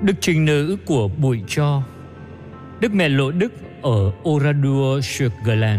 Đức trinh nữ của bụi tro, Đức Mẹ Lộ Đức ở Oradour-sur-Glane.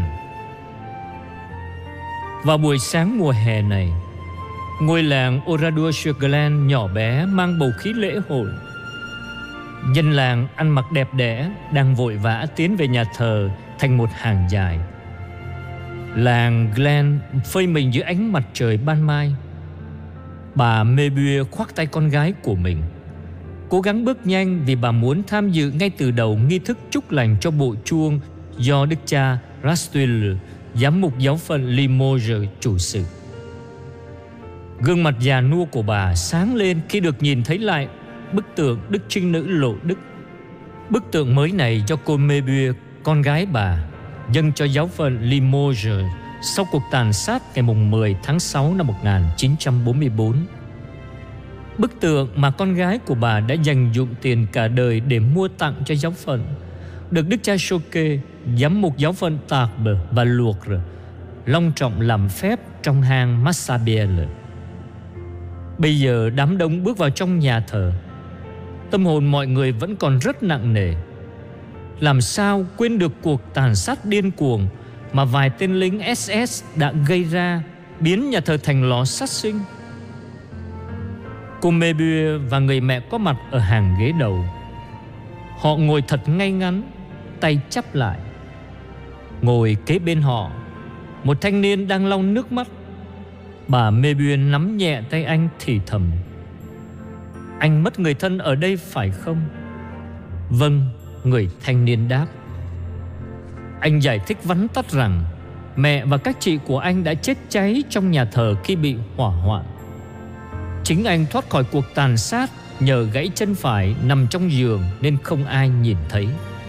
Vào buổi sáng mùa hè này, ngôi làng Oradour-sur-Glane nhỏ bé mang bầu khí lễ hội. Dân làng ăn mặc đẹp đẽ đang vội vã tiến về nhà thờ thành một hàng dài. Làng Glen phơi mình dưới ánh mặt trời ban mai. Bà Mébue khoác tay con gái của mình, cố gắng bước nhanh vì bà muốn tham dự ngay từ đầu nghi thức chúc lành cho bộ chuông do Đức cha Rastuil, giám mục giáo phận Limoges, chủ sự. Gương mặt già nua của bà sáng lên khi được nhìn thấy lại bức tượng Đức Trinh Nữ Lộ Đức. Bức tượng mới này do cô Mébue, con gái bà, dâng cho giáo phận Limoges sau cuộc tàn sát ngày 10 tháng 6 năm 1944. Bức tượng mà con gái của bà đã dành dụm tiền cả đời để mua tặng cho giáo phận, được Đức cha Choquet, giám mục giáo phận Tarbes và Lourdes, long trọng làm phép trong hang Massabielle. Bây giờ đám đông bước vào trong nhà thờ. Tâm hồn mọi người vẫn còn rất nặng nề. Làm sao quên được cuộc tàn sát điên cuồng mà vài tên lính SS đã gây ra, biến nhà thờ thành lò sát sinh? Cô Mébue và người mẹ có mặt ở hàng ghế đầu. Họ ngồi thật ngay ngắn, tay chắp lại. Ngồi kế bên họ, một thanh niên đang lau nước mắt. Bà Mébue nắm nhẹ tay anh thì thầm: "Anh mất người thân ở đây phải không?" "Vâng," người thanh niên đáp. Anh giải thích vắn tắt rằng mẹ và các chị của anh đã chết cháy trong nhà thờ khi bị hỏa hoạn. Chính anh thoát khỏi cuộc tàn sát nhờ gãy chân phải nằm trong giường nên không ai nhìn thấy.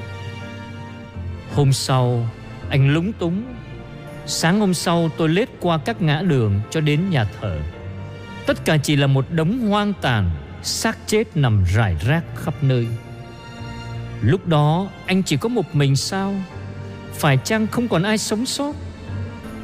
Hôm sau, anh lúng túng. Sáng hôm sau tôi lết qua các ngã đường cho đến nhà thờ. Tất cả chỉ là một đống hoang tàn, xác chết nằm rải rác khắp nơi. Lúc đó anh chỉ có một mình sao? Phải chăng không còn ai sống sót?